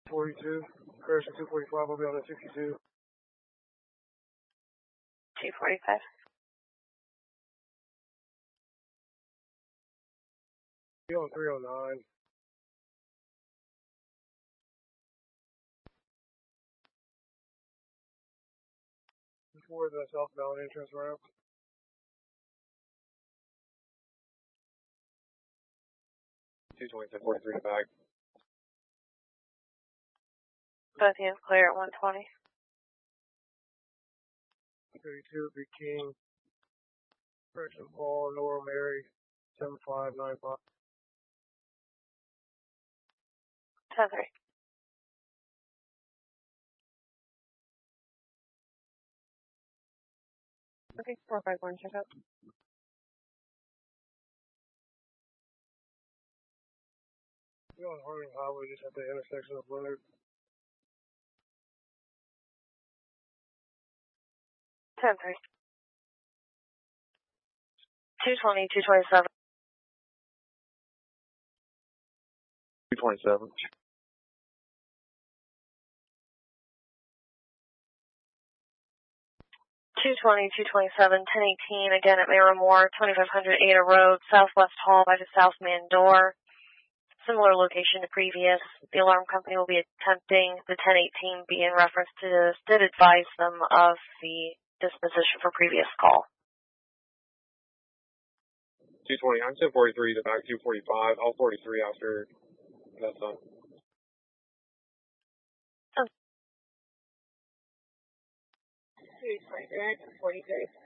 42. Correction 245. I'll be on the 62. 245. Be on 309. Before the southbound entrance ramp. $220-43 to back. Both units clear at 120. 32, Big King. Correction Paul, Laurel Mary, 7595. 10-3. Okay, 451, check out. You're on Harding Highway, just at the intersection of Leonard. 10-3. 220, 227. 227. 220, 227, 1018, again at Miramore, 2500 Ada Road, Southwest Hall by the South Main Door. Similar location to previous. The alarm company will be attempting the 1018 be in reference to this. Did advise them of the disposition for previous call. 220, I'm 1043 to back 245. All 43 after that's done. 223, 43.